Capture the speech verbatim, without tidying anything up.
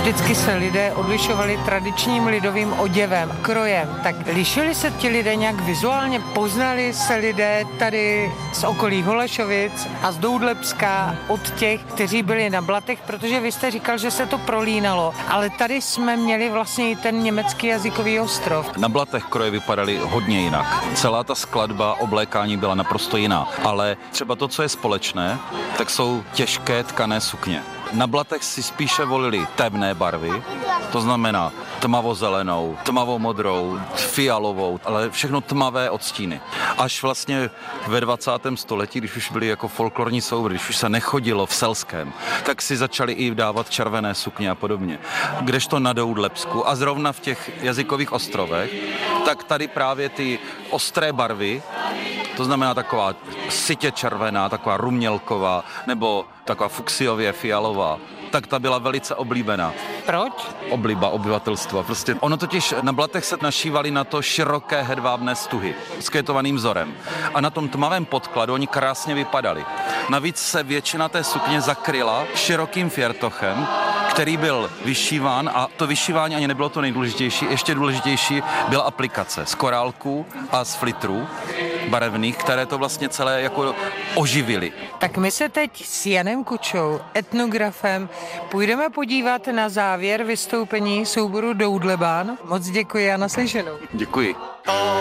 Vždycky se lidé odlišovali tradičním lidovým oděvem, krojem. Tak lišili se ti lidé nějak vizuálně? Poznali se lidé tady z okolí Holešovic a z Doudlebska od těch, kteří byli na Blatech, protože vy jste říkal, že se to prolínalo, ale tady jsme měli vlastně i ten německý jazykový ostrov. Na Blatech kroje vypadaly hodně jinak. Celá ta skladba oblékání byla naprosto jiná, ale třeba to, co je společné, tak jsou těžké tkané sukně. Na Blatech si spíše volili temné barvy, to znamená tmavozelenou, tmavomodrou, fialovou, ale všechno tmavé odstíny. Až vlastně ve dvacátém století, když už byly jako folklorní soubory, když už se nechodilo v selském, tak si začali i dávat červené sukně a podobně. Kdežto na Doudlebsku a zrovna v těch jazykových ostrovech, tak tady právě ty ostré barvy, to znamená taková sytě červená, taková rumělková nebo taková fuksiově fialová, tak ta byla velice oblíbená. Proč? Obliba obyvatelstva. Prostě ono totiž na Blatech se našívali na to široké hedvábné stuhy s květovaným vzorem. A na tom tmavém podkladu oni krásně vypadali. Navíc se většina té sukně zakryla širokým fjertochem, který byl vyšíván, a to vyšívání ani nebylo to nejdůležitější, ještě důležitější byla aplikace z korálků a z flitrů barevných, které to vlastně celé jako oživily. Tak my se teď s Janem Kučou, etnografem, půjdeme podívat na závěr vystoupení souboru Doudlebán. Moc děkuji a naslyšenou. Děkuji.